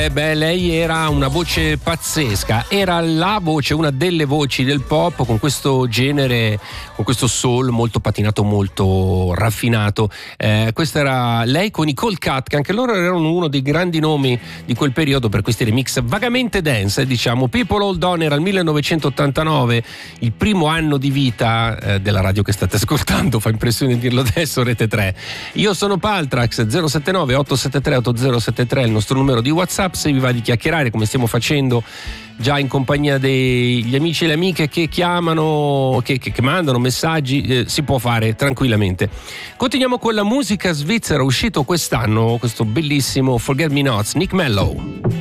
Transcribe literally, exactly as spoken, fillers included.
Eh beh, lei era una voce pazzesca, era la voce, una delle voci del pop con questo genere, con questo soul molto patinato, molto raffinato. Eh, questa era lei con i Cold Cut, che anche loro erano uno dei grandi nomi di quel periodo per questi remix vagamente dance, diciamo. People Hold On era il millenovecentottantanove, il primo anno di vita eh, della radio che state ascoltando, fa impressione dirlo adesso, Rete tre. Io sono Paltrax, zero sette nove otto sette tre otto zero sette tre è il nostro numero di WhatsApp. Se vi va di chiacchierare, come stiamo facendo già in compagnia degli amici e le amiche che chiamano, che, che, che mandano messaggi, eh, si può fare tranquillamente. Continuiamo con la musica svizzera, uscito quest'anno, questo bellissimo Forget Me Nots, Nick Mellow.